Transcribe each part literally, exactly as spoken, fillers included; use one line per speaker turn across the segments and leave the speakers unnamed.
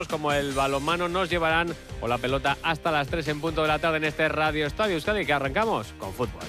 como el balonmano nos llevarán o la pelota hasta las tres en punto de la tarde en este Radio Estadio Euskadi, que arrancamos con fútbol.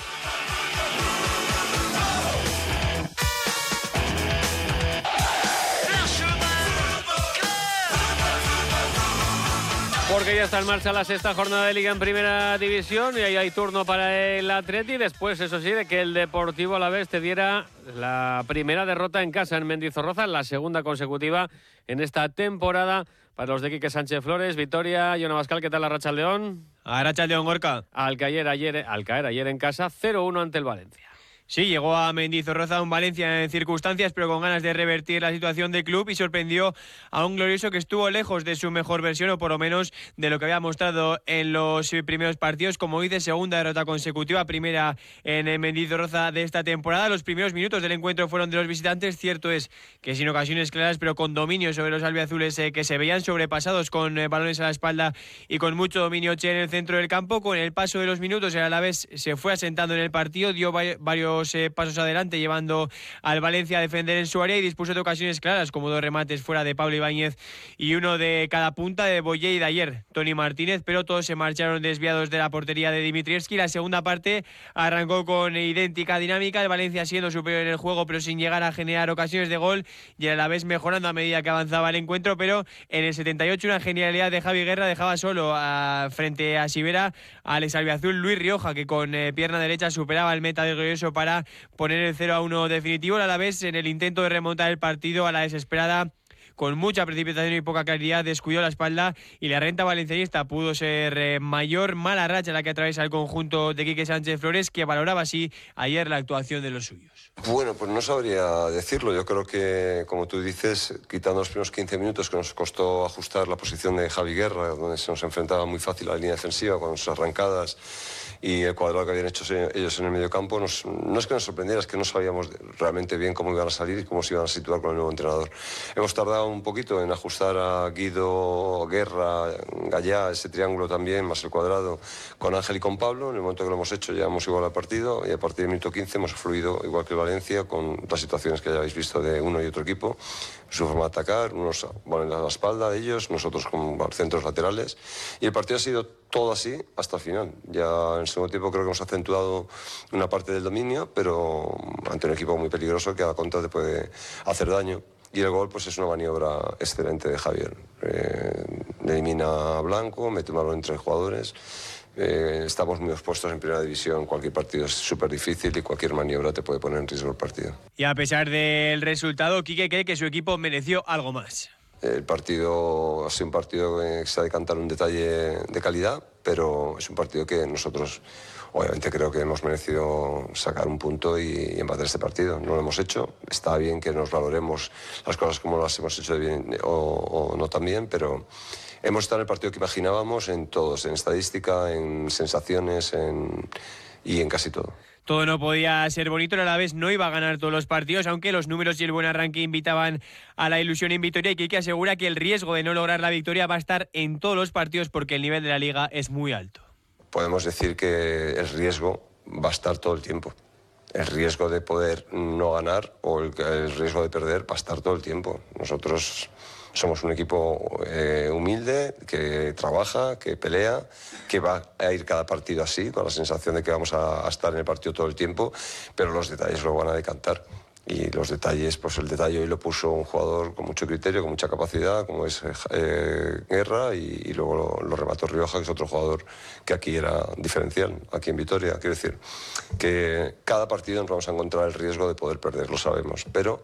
Porque ya está en marcha la sexta jornada de Liga en Primera División y ahí hay turno para el Atleti. Después, eso sí, de que el Deportivo Alavés te diera la primera derrota en casa en Mendizorroza, la segunda consecutiva en esta temporada para los de Quique Sánchez Flores. Victoria, Jon Abascal, ¿qué tal Arratsaldeon?
Arratsaldeon, Gorka.
Al caer ayer, al caer ayer en casa, cero uno ante el Valencia.
Sí, llegó a Mendizorroza un Valencia en circunstancias, pero con ganas de revertir la situación del club, y sorprendió a un glorioso que estuvo lejos de su mejor versión, o por lo menos de lo que había mostrado en los primeros partidos. Como dice, segunda derrota consecutiva, primera en Mendizorroza de esta temporada. Los primeros minutos del encuentro fueron de los visitantes. Cierto es que sin ocasiones claras, pero con dominio sobre los albiazules, eh, que se veían sobrepasados con eh, balones a la espalda y con mucho dominio Che en el centro del campo. Con el paso de los minutos, el Alavés se fue asentando en el partido, dio varios Eh, pasos adelante, llevando al Valencia a defender en su área y dispuso de ocasiones claras, como dos remates fuera de Pablo Ibáñez y uno de cada punta de Boyé y de ayer Toni Martínez, pero todos se marcharon desviados de la portería de Dimitrievski. La segunda parte arrancó con idéntica dinámica, el Valencia siendo superior en el juego pero sin llegar a generar ocasiones de gol, y a la vez mejorando a medida que avanzaba el encuentro. Pero en el setenta y ocho una genialidad de Javi Guerra dejaba solo a, frente a Sivera al exalbiazul Luis Rioja, que con eh, pierna derecha superaba el meta del glorioso para poner el cero a uno definitivo. A la vez, en el intento de remontar el partido a la desesperada, con mucha precipitación y poca claridad, descuidó la espalda y la renta valencianista pudo ser eh, mayor mala racha la que atraviesa el conjunto de Quique Sánchez Flores, que valoraba así ayer la actuación de los suyos.
Bueno, pues no sabría decirlo. Yo creo que, como tú dices, quitando los primeros quince minutos que nos costó ajustar la posición de Javi Guerra, donde se nos enfrentaba muy fácil a la línea defensiva con sus arrancadas y el cuadrado que habían hecho ellos en el mediocampo, nos, no es que nos sorprendiera, es que no sabíamos realmente bien cómo iban a salir y cómo se iban a situar con el nuevo entrenador. Hemos tardado un poquito en ajustar a Guido, Guerra, Gallá, ese triángulo también, más el cuadrado, con Ángel y con Pablo. En el momento que lo hemos hecho ya hemos igual al partido, y a partir del minuto quince hemos fluido igual que el Valencia, con las situaciones que ya habéis visto de uno y otro equipo, su forma de atacar, unos van a la espalda de ellos, nosotros con centros laterales, y el partido ha sido todo así hasta el final. Ya en el segundo tiempo creo que hemos acentuado una parte del dominio, pero ante un equipo muy peligroso que a la contra te puede hacer daño. Y el gol pues es una maniobra excelente de Javier. Eh, elimina a Blanco, mete un balón entre jugadores. Eh, estamos muy expuestos en Primera División. Cualquier partido es súper difícil y cualquier maniobra te puede poner en riesgo el partido.
Y a pesar del resultado, Quique cree que su equipo mereció algo más.
El partido ha sido un partido que se ha de cantar un detalle de calidad, pero es un partido que nosotros obviamente creo que hemos merecido sacar un punto y, y empatar este partido. No lo hemos hecho. Está bien que nos valoremos las cosas como las hemos hecho de bien o, o no tan bien, pero hemos estado en el partido que imaginábamos en todos, en estadística, en sensaciones en, y en casi todo.
Todo no podía ser bonito, a la vez no iba a ganar todos los partidos, aunque los números y el buen arranque invitaban a la ilusión en Vitoria, y Quique asegura que el riesgo de no lograr la victoria va a estar en todos los partidos porque el nivel de la Liga es muy alto.
Podemos decir que el riesgo va a estar todo el tiempo. El riesgo de poder no ganar o el, el riesgo de perder va a estar todo el tiempo. Nosotros somos un equipo eh, humilde, que trabaja, que pelea, que va a ir cada partido así, con la sensación de que vamos a, a estar en el partido todo el tiempo, pero los detalles lo van a decantar. Y los detalles, pues el detalle hoy lo puso un jugador con mucho criterio, con mucha capacidad, como es eh, Guerra, y, y luego lo, lo remató Rioja, que es otro jugador que aquí era diferencial, aquí en Vitoria. Quiero decir que cada partido nos vamos a encontrar el riesgo de poder perder, lo sabemos, pero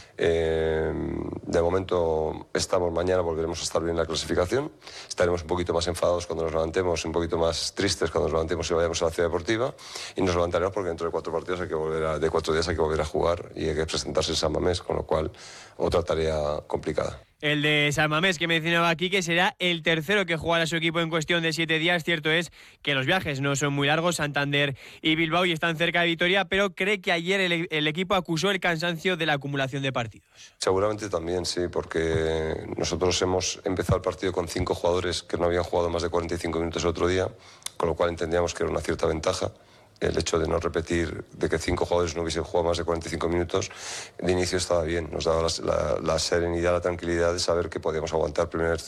eh, de momento estamos, mañana volveremos a estar bien en la clasificación, estaremos un poquito más enfadados cuando nos levantemos, un poquito más tristes cuando nos levantemos y vayamos a la ciudad deportiva, y nos levantaremos porque dentro de cuatro partidos hay que volver a, de cuatro días hay que volver a jugar y hay que presentarse en San Mamés, con lo cual otra tarea complicada.
El de San Mamés que mencionaba aquí, que será el tercero que jugará su equipo en cuestión de siete días. Cierto es que los viajes no son muy largos, Santander y Bilbao, y están cerca de Vitoria, pero cree que ayer el, el equipo acusó el cansancio de la acumulación de partidos.
Seguramente también, sí, porque nosotros hemos empezado el partido con cinco jugadores que no habían jugado más de cuarenta y cinco minutos el otro día, con lo cual entendíamos que era una cierta ventaja el hecho de no repetir, de que cinco jugadores no hubiesen jugado más de cuarenta y cinco minutos. De inicio estaba bien, nos daba la, la, la serenidad, la tranquilidad de saber que podíamos aguantar primeros